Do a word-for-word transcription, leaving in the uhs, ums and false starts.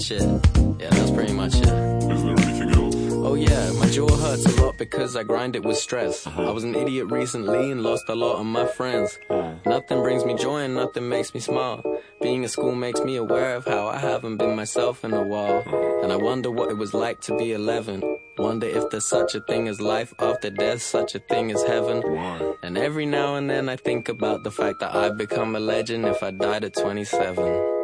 shit. Yeah, that's pretty much it. Is there anything else? Oh yeah, my jaw hurts a lot because I grind it with stress. Uh-huh. I was an idiot recently and lost a lot of my friends. Uh. Nothing brings me joy and nothing makes me smile. Being at school makes me aware of how I haven't been myself in a while. And I wonder what it was like to be eleven. Wonder if there's such a thing as life after death, such a thing as heaven. Why? And every now and then I think about the fact that I'd become a legend if I died at twenty-seven.